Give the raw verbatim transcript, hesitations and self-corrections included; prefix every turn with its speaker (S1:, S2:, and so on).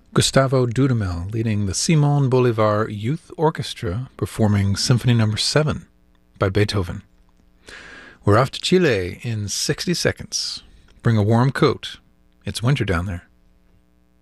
S1: Gustavo Dudamel leading the Simon Bolivar Youth Orchestra performing Symphony Number seven by Beethoven. We're off to Chile in sixty seconds. Bring a warm coat. It's winter down there.